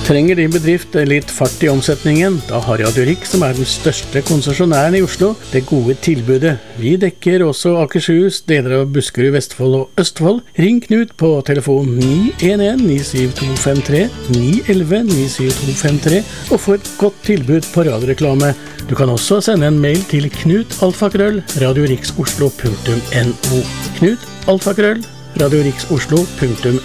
Trenger din bedrift litt fart I omsetningen? Da har Radio Rik, som den største konsesjonæren I Oslo, det gode tilbudet. Vi dekker også Akershus, deler av Buskerud, Vestfold og Østfold. Ring Knut på telefon 911-97253, 911-97253, og få et godt tilbud på radioreklame. Du kan også sende en mail til knut@radioriksoslo.no. knut@radioriksoslo.no.